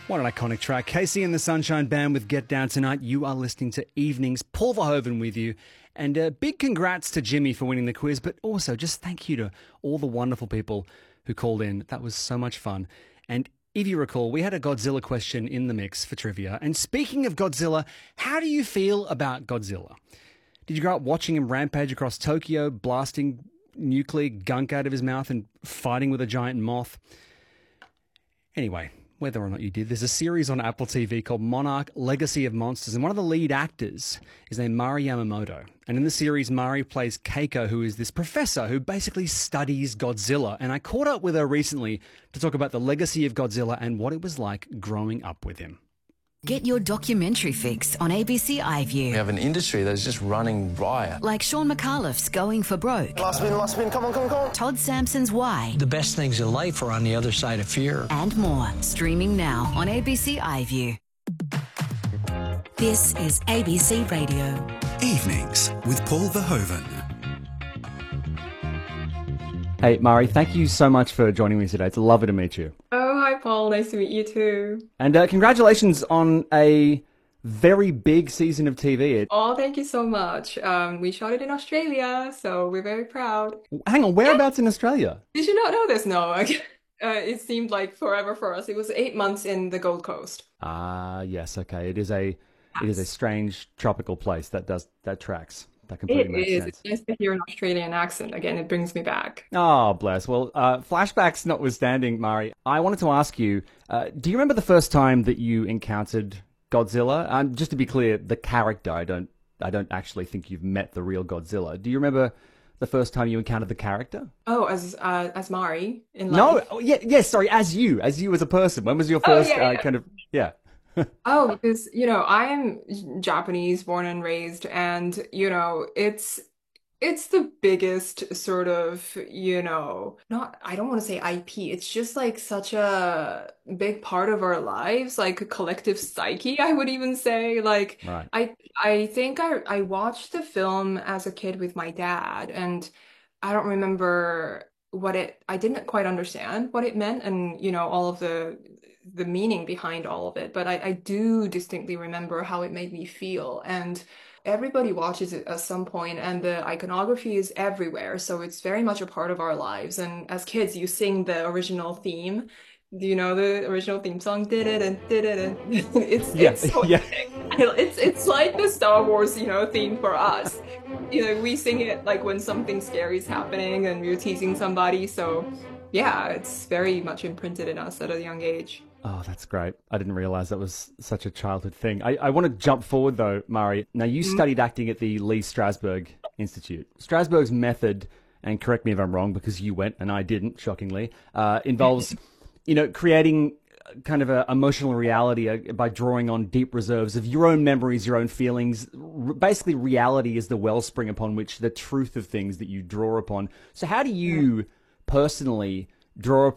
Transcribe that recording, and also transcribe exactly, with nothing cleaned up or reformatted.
What an iconic track. Casey and the Sunshine Band with Get Down Tonight. You are listening to Evenings. Paul Verhoeven with you. And a big congrats to Jimmy for winning the quiz, but also just thank you to all the wonderful people who called in. That was so much fun. And if you recall, we had a Godzilla question in the mix for trivia. And speaking of Godzilla, how do you feel about Godzilla? Did you grow up watching him rampage across Tokyo, blasting nuclear gunk out of his mouth and fighting with a giant moth? Anyway, whether or not you did, there's a series on Apple T V called Monarch: Legacy of Monsters, and one of the lead actors is named Mari Yamamoto. And in the series, Mari plays Keiko, who is this professor who basically studies Godzilla. And I caught up with her recently to talk about the legacy of Godzilla and what it was like growing up with him. Get your documentary fix on A B C iView. We have an industry that's just running riot. Like Sean McAuliffe's Going for Broke. Last spin, last spin, come on, come on, come on. Todd Sampson's Why. The best things in life are on the other side of fear. And more. Streaming now on A B C iView. This is A B C Radio. Evenings with Paul Verhoeven. Hey, Mari, thank you so much for joining me today. It's lovely to meet you. Oh, hi, Paul. Nice to meet you too. And uh, congratulations on a very big season of T V. Oh, thank you so much. Um, we shot it in Australia, so we're very proud. Hang on, whereabouts in Australia? Did you not know this? No. uh, it seemed like forever for us. It was eight months in the Gold Coast. Ah, yes, okay. It is a it is a strange tropical place that does that tracks. That completely It makes is. sense. It's nice to hear an Australian accent again. It brings me back. Oh, bless. Well, uh, flashbacks notwithstanding, Mari, I wanted to ask you, uh, do you remember the first time that you encountered Godzilla? Um, just to be clear, the character, I don't I don't actually think you've met the real Godzilla. Do you remember the first time you encountered the character? Oh, as uh, as Mari in No, life. oh, yeah, yes, sorry, as you, as you as a person. When was your Oh, first yeah, uh, yeah. kind of, yeah. Oh, because, you know, I am Japanese, born and raised, and, you know, it's it's the biggest sort of, you know, not, I don't want to say I P, it's just like such a big part of our lives, like a collective psyche, I would even say. Like, Right. I I think I I watched the film as a kid with my dad, and I don't remember what it, I didn't quite understand what it meant, and, you know, all of the the meaning behind all of it, but I, I do distinctly remember how it made me feel. And everybody watches it at some point, and the iconography is everywhere, so it's very much a part of our lives. And as kids, you sing the original theme. Do you know the original theme song? Did it and did it and it's Yeah, it's so yeah. it's it's like the Star Wars, you know, theme for us. You know, we sing it like when something scary is happening and we're teasing somebody. So yeah, it's very much imprinted in us at a young age. Oh, that's great. I didn't realize that was such a childhood thing. I, I want to jump forward, though, Mari. Now, you studied acting at the Lee Strasberg Institute. Strasberg's method, and correct me if I'm wrong, because you went and I didn't, shockingly, uh, involves, you know, creating kind of a emotional reality uh, by drawing on deep reserves of your own memories, your own feelings. R- basically, reality is the wellspring upon which the truth of things that you draw upon. So how do you personally draw